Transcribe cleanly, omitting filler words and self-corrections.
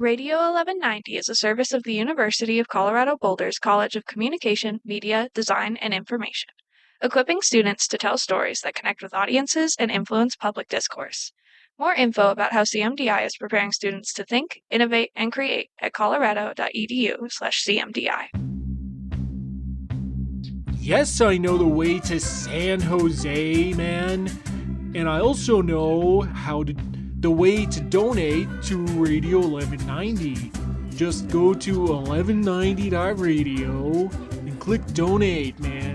Radio 1190 is a service of the University of Colorado Boulder's College of Communication, Media, Design, and Information, equipping students to tell stories that connect with audiences and influence public discourse. More info about how CMDI is preparing students to think, innovate, and create at colorado.edu/CMDI. Yes, I know the way to San Jose, man. And I also know the way to donate to Radio 1190. Just go to 1190.radio and click donate, man.